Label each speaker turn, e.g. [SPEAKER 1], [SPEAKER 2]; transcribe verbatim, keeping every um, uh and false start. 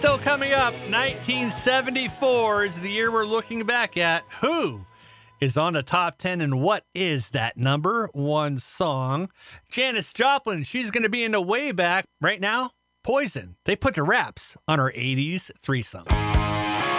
[SPEAKER 1] Still coming up, nineteen seventy-four is the year we're looking back at. Who is on the top ten, and what is that number one song? Janis Joplin, she's going to be in the way back. Right now, Poison. They put the raps on our eighties threesome.